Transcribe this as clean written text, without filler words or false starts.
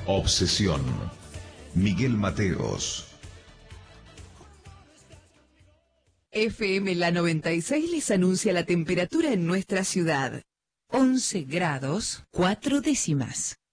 Obsesión. Miguel Mateos. FM La 96 les anuncia la temperatura en nuestra ciudad. 11 grados, 4 décimas.